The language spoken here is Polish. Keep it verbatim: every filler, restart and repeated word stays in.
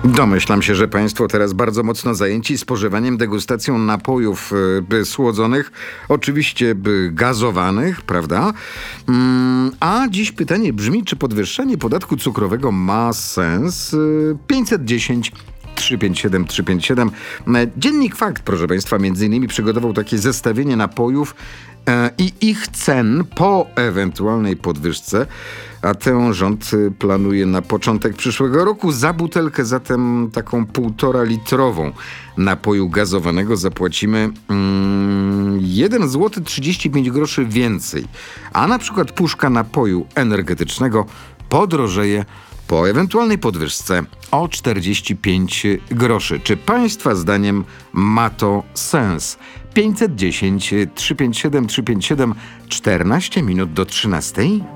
Domyślam się, że Państwo teraz bardzo mocno zajęci spożywaniem, degustacją napojów y, słodzonych, oczywiście y, gazowanych, prawda? Mm, a dziś pytanie brzmi, czy podwyższenie podatku cukrowego ma sens? Y, pięćset dziesięć trzysta pięćdziesiąt siedem trzysta pięćdziesiąt siedem. Dziennik Fakt, proszę Państwa, między innymi przygotował takie zestawienie napojów e, i ich cen po ewentualnej podwyżce, a tę rząd planuje na początek przyszłego roku. Za butelkę zatem taką półtora litrową napoju gazowanego zapłacimy mm, jeden złoty trzydzieści pięć groszy więcej, a na przykład puszka napoju energetycznego podrożeje po ewentualnej podwyżce o czterdzieści pięć groszy. Czy Państwa zdaniem ma to sens? pięćset dziesięć trzysta pięćdziesiąt siedem trzysta pięćdziesiąt siedem, czternaście minut do trzynastej.